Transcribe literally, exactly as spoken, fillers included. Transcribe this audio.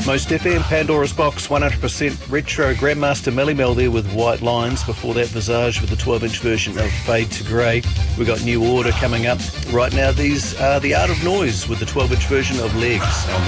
Most F M, Pandora's Box, one hundred percent retro, Grandmaster Melly Mel there with White Lines. Before that, Visage with the twelve inch version of Fade to Grey. We've got New Order coming up. Right now, these are The Art of Noise with the twelve inch version of Legs.